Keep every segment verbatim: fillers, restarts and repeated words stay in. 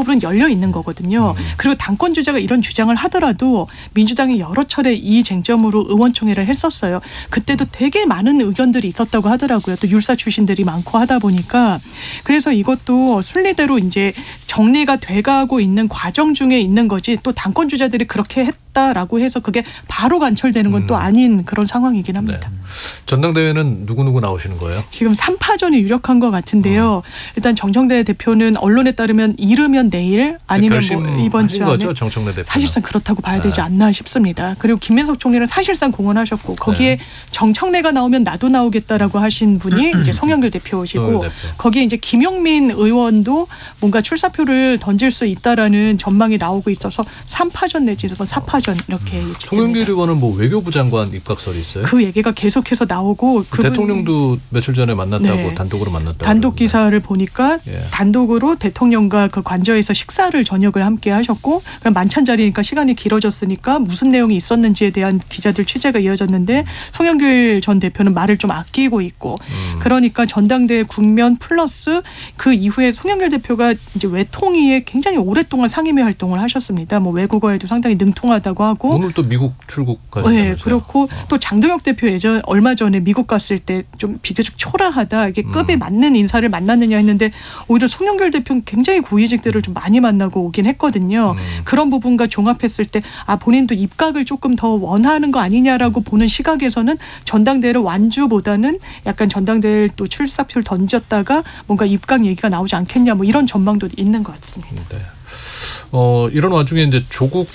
부분은 열려 있는 거거든요. 음. 그리고 당권 주자가 이런 주장을 하더라도 민주당이 여러 차례 이 쟁점으로 의원총회를 했었어요. 그때도 되게 많은 의견들이 있었다고 하더라고요. 또 율사 출신들이 많고 하다 보니까 그래서 이것도 순리대로 이제 정리가 돼가고 있는 과정 중에 있는 거지 또 당권 주자들이 그렇게 했다라고 해서 그게 바로 관철되는 건 또 음. 아닌 그런 상황이긴 합니다. 네. 전당대회는 누구누구 나오시는 거예요? 지금 삼 파전이 유력한 것 같은데요. 어. 일단 정청래 대표는 언론에 따르면 이르면 내일 아니면 뭐 이번 주 안에 거죠, 정청래 대표. 사실상 그렇다고 봐야 되지 네. 않나 싶습니다. 그리고 김민석 총리는 사실상 공언하셨고 거기에 네. 정청래가 나오면 나도 나오겠다라고 하신 분이 이제 송영길 대표시고 대표. 거기에 이제 김용민 의원도 뭔가 출사표를 던질 수 있다라는 전망이 나오고 있어서 삼 파전 내지 사 파전 이렇게 예측됩니다. 송영길 의원은 뭐 외교부 장관 입각설이 있어요? 그 얘기가 계속해서 나오고 그분, 대통령도 며칠 전에 만났다고 네. 단독으로 만났다고 단독 그러는데. 기사를 보니까 예. 단독으로 대통령과 그 관저에서 식사를 저녁을 함께 하셨고 만찬 자리니까 시간이 길어졌으니까 무슨 내용이 있었는지에 대한 기자들 취재가 이어졌는데 송영길 전 대표는 말을 좀 아끼고 있고 음. 그러니까 전당대회 국면 플러스 그 이후에 송영길 대표가 이제 외통위에 굉장히 오랫동안 상임위 활동을 하셨습니다. 뭐 외국어에도 상당히 능통하다고 하고 오늘 또 미국 출국까지. 네, 그렇고 또 장동혁 대표 예전 얼마 전에 미국 갔을 때 좀 비교적 초라하다 이게 급에 음. 맞는 인사를 만났느냐 했는데 오히려 송영길 대표는 굉장히 고위직들을 좀 많이 만나고 오긴 했거든요. 음. 그런 부분과 종합했을 때 아 본인도 입각을 조금 더 원하는 거 아니냐라고 보는 시각에서는 전당대회를 완주보다는 약간 전당대회를 또 출사표를 던졌다가 뭔가 입각 얘기가 나오지 않겠냐 뭐 이런 전망도 있는 것 같습니다. 네. 어 이런 와중에 이제 조국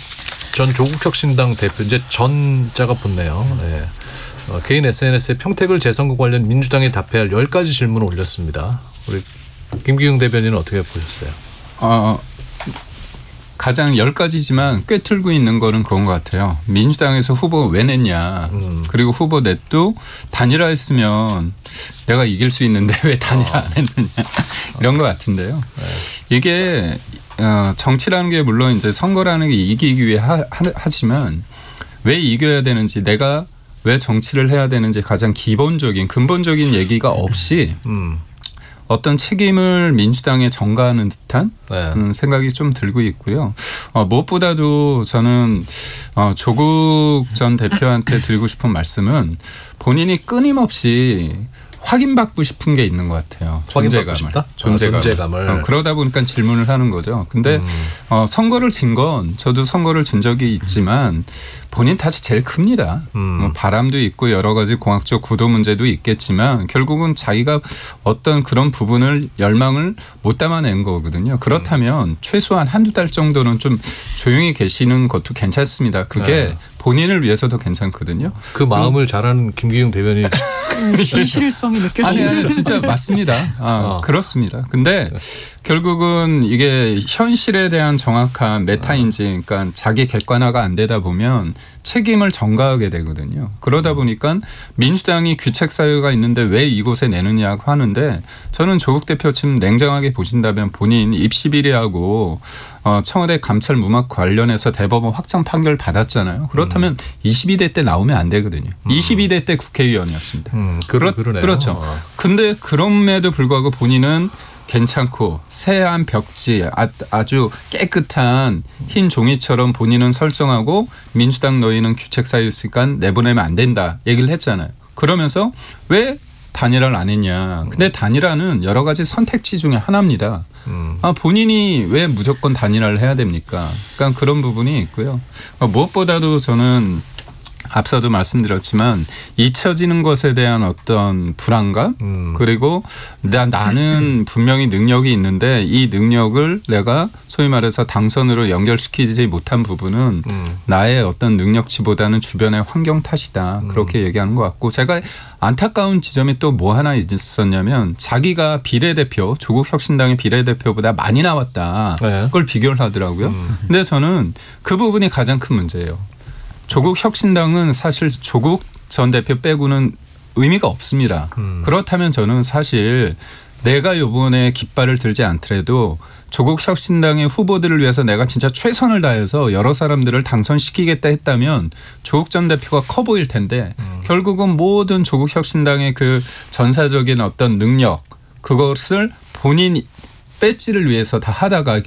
전 조국혁신당 대표 이제 전자가 붙네요. 네. 어, 개인 에스엔에스에 평택을 재선거 관련 민주당이 답해야 할 열 가지 질문을 올렸습니다. 우리 김기웅 대변인은 어떻게 보셨어요? 어, 가장 열 가지지만 꿰뚫고 있는 거는 그런 것 같아요. 민주당에서 후보 왜 냈냐. 음. 그리고 후보 냈도 단일화했으면 내가 이길 수 있는데 왜 단일화 안 했느냐. 이런 것 같은데요. 네. 이게 어, 정치라는 게 물론 이제 선거라는 게 이기기 위해 하, 하지만 왜 이겨야 되는지 내가 왜 정치를 해야 되는지 가장 기본적인 근본적인 얘기가 없이 음. 어떤 책임을 민주당에 전가하는 듯한 네. 음, 생각이 좀 들고 있고요. 어, 무엇보다도 저는 어, 조국 전 대표한테 드리고 싶은 말씀은 본인이 끊임없이 확인받고 싶은 게 있는 것 같아요. 확인받고 존재감을. 싶다? 존재감을. 아, 존재감을. 어, 그러다 보니까 질문을 하는 거죠. 근데 음. 어, 선거를 진 건 저도 선거를 진 적이 있지만 본인 탓이 제일 큽니다. 음. 뭐 바람도 있고 여러 가지 공학적 구도 문제도 있겠지만 결국은 자기가 어떤 그런 부분을 열망을 못 담아낸 거거든요. 그렇다면 음. 최소한 한두 달 정도는 좀 조용히 계시는 것도 괜찮습니다. 그게 네. 본인을 위해서도 괜찮거든요. 그 마음을 잘하는 김기웅 대변인이 진실성이 느껴지는. 아니, 아니 진짜 맞습니다. 아, 어. 그렇습니다. 근데 결국은 이게 현실에 대한 정확한 메타인지, 그러니까 자기 객관화가 안 되다 보면 책임을 전가하게 되거든요. 그러다 보니까 민주당이 규책 사유가 있는데 왜 이곳에 내느냐고 하는데 저는 조국 대표 지금 냉정하게 보신다면 본인 입시 비리하고 어, 청와대 감찰 무막 관련해서 대법원 확정 판결 받았잖아요. 그렇다면 음. 이십이 대 때 나오면 안 되거든요. 음. 이십이 대 때 국회의원이었습니다. 음, 그러, 그러네요. 그렇죠. 어. 근데 그럼에도 불구하고 본인은 괜찮고 새한 벽지 아주 깨끗한 흰 종이처럼 본인은 설정하고 민주당 너희는 규책 사유 있으니까 내보내면 안 된다 얘기를 했잖아요. 그러면서 왜 단일화를 안 했냐. 근데 단일화는 여러 가지 선택지 중에 하나입니다. 음. 아, 본인이 왜 무조건 단일화를 해야 됩니까? 그러니까 그런 부분이 있고요. 무엇보다도 저는 앞서도 말씀드렸지만 잊혀지는 것에 대한 어떤 불안감 음. 그리고 나, 나는 분명히 능력이 있는데 이 능력을 내가 소위 말해서 당선으로 연결시키지 못한 부분은 음. 나의 어떤 능력치보다는 주변의 환경 탓이다. 그렇게 음. 얘기하는 것 같고 제가 안타까운 지점이 또 뭐 하나 있었냐면 자기가 비례대표 조국 혁신당의 비례대표보다 많이 나왔다. 네. 그걸 비교를 하더라고요. 음. 근데 저는 그 부분이 가장 큰 문제예요. 조국 혁신당은 사실 조국 전 대표 빼고는 의미가 없습니다. 음. 그렇다면 저는 사실 내가 이번에 깃발을 들지 않더라도 조국 혁신당의 후보들을 위해서 내가 진짜 최선을 다해서 여러 사람들을 당선시키겠다 했다면 조국 전 대표가 커 보일 텐데 음. 결국은 모든 조국 혁신당의 그 전사적인 어떤 능력 그것을 본인 배지를 위해서 다 하다가